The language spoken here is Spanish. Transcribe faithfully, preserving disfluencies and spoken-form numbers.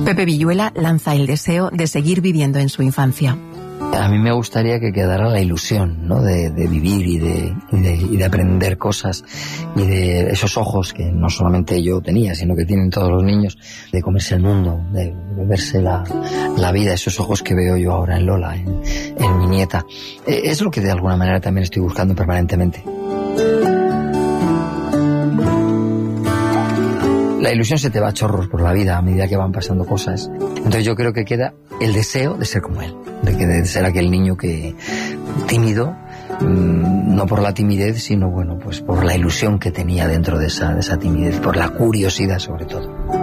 Pepe Villuela lanza el deseo de seguir viviendo en su infancia. A mí me gustaría que quedara la ilusión, ¿no?, de, de vivir y de, y, de, y de aprender cosas, y de esos ojos que no solamente yo tenía, sino que tienen todos los niños, de comerse el mundo, de beberse la, la vida, esos ojos que veo yo ahora en Lola, en, en mi nieta. Es lo que de alguna manera también estoy buscando permanentemente. La ilusión se te va a chorros por la vida a medida que van pasando cosas. Entonces yo creo que queda el deseo de ser como él, de, que, de ser aquel niño que tímido, mmm, no por la timidez, sino bueno, pues por la ilusión que tenía dentro de esa, de esa timidez, por la curiosidad sobre todo.